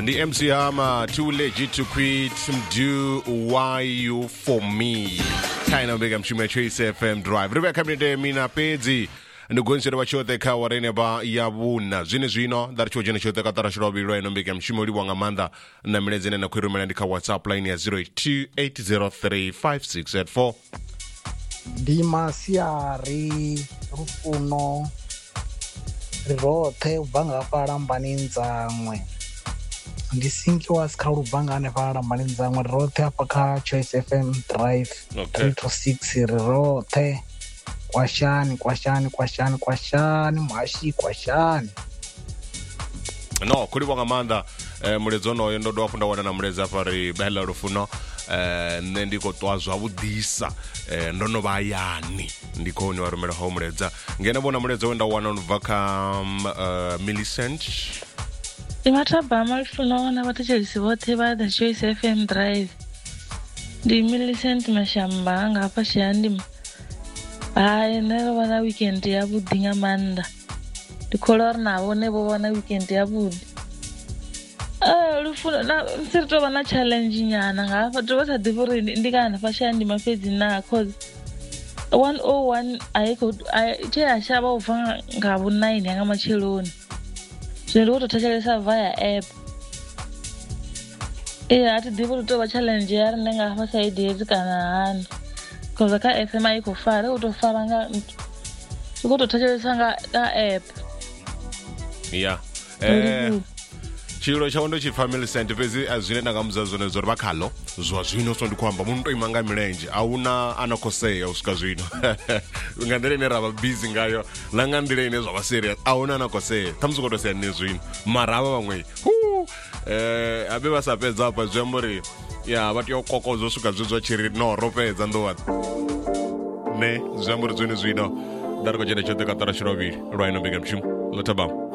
And the MC Hammer, too legit to quit, do why you for me. Kind of big, I'm sure Trace FM Drive. Rebecca Mide, Mina Pedi, and the Gunsa Wachote Kawareneba Yabuna, Zinizino, that Chojana Shota Katarashobi, Ryan, and Bigam Shimori Wangamanda, and Namelezin and Akurumanaka WhatsApp line is 028035684. Dimasiari Rufuno Rote Banga Parambaninzangwe. Ndisinkiwa sikhawulubanga nepalambaninzangwe rote apaka Choice FM Drive 3 to 6 rote kwashani mwashani no kuli wangamanda muledzo no ndo do afunda wana na muleza pari bela rufuno ndiko twazwa budisa ndono bayani ndiko ni warumela ho muleza ngena bona muleza wenda wana unvaka Millicent Imataba malifuna wana batachelisi bote ba the Choice FM Drive. Di Millicent mashamba ngapha shandi. Nero wana weekend ya budinga manda. Di color na wone bo wana weekend ya budi. Lufuna na sirto wana challenge nyana ngapha to basa divori ndikana fa shandi mafezi na cause 101 ayiko che ashaba uvanga ngabu 9 yanga macheloni. Zwino utothathelesa via app ati divo utoba challenge yari nenga hafa side yezi kana hano koza ka FM ayiko fara utofara nga utothathelesa nga app yeah chiro chawondo chi family center pezi azwine nakamza zone zori bakhalo zwa zwino so ndikwamba muntu imanga milenje auna anakoseya usika zwino ngandele ne raba busy ngayo langandile ine zwa serious auna anakoseya tamzukoto se nezwino maraba bamwe abe basapedza apa zwembori ya batyo kokozo suka zwizwa chiri no ropedza ndo wat ne zwembori zwino dariko jene chote katara shirobi right no bigam chim lotabam